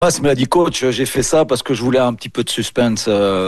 me l'a dit, coach, j'ai fait ça parce que je voulais un petit peu de suspense.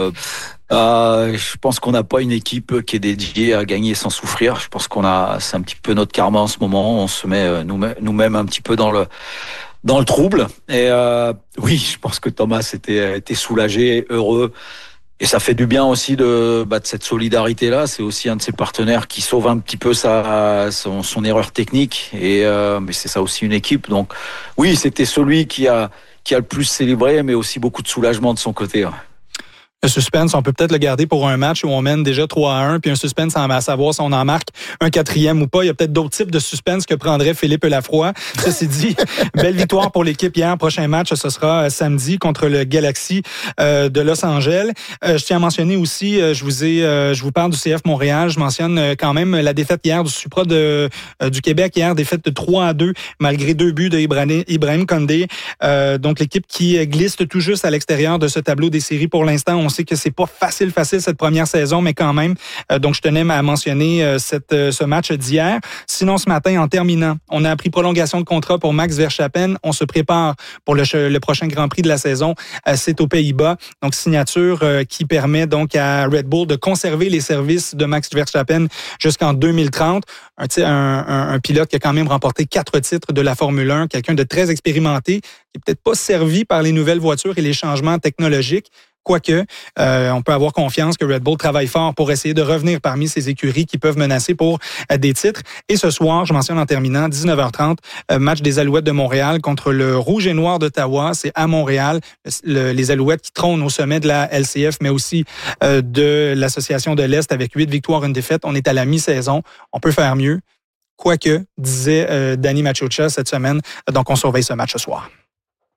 Je pense qu'on n'a pas une équipe qui est dédiée à gagner sans souffrir. Je pense c'est un petit peu notre karma en ce moment. On se met nous-mêmes un petit peu dans le trouble. Et oui, je pense que Thomas était soulagé, heureux. Et ça fait du bien aussi de cette solidarité-là. C'est aussi un de ses partenaires qui sauve un petit peu son erreur technique. Mais c'est ça aussi une équipe. Donc oui, c'était celui qui a le plus célébré, mais aussi beaucoup de soulagement de son côté. Le suspense, on peut peut-être le garder pour un match où on mène déjà 3-1, puis un suspense à savoir si on en marque un 4e ou pas. Il y a peut-être d'autres types de suspense que prendrait Philippe Lafroy. Ceci dit, belle victoire pour l'équipe hier. Prochain match, ce sera samedi contre le Galaxy de Los Angeles. Je tiens à mentionner aussi, je vous parle du CF Montréal. Je mentionne quand même la défaite hier du Supra du Québec hier, défaite de 3-2 malgré 2 buts de Ibrahim Condé. Donc l'équipe qui glisse tout juste à l'extérieur de ce tableau des séries pour l'instant. On sait que c'est pas facile cette première saison, mais quand même. Donc, je tenais à mentionner ce match d'hier. Sinon, ce matin, en terminant, on a appris prolongation de contrat pour Max Verstappen. On se prépare pour le prochain Grand Prix de la saison. C'est aux Pays-Bas. Donc, signature qui permet donc à Red Bull de conserver les services de Max Verstappen jusqu'en 2030. Un pilote qui a quand même remporté 4 titres de la Formule 1, quelqu'un de très expérimenté, qui est peut-être pas servi par les nouvelles voitures et les changements technologiques. Quoique, on peut avoir confiance que Red Bull travaille fort pour essayer de revenir parmi ces écuries qui peuvent menacer pour des titres. Et ce soir, je mentionne en terminant, 19h30, match des Alouettes de Montréal contre le Rouge et Noir d'Ottawa. C'est à Montréal. Les Alouettes qui trônent au sommet de la LCF, mais aussi de l'Association de l'Est avec 8 victoires, 1 défaite. On est à la mi-saison. On peut faire mieux. Quoique, disait Danny Machucha cette semaine. Donc, on surveille ce match ce soir.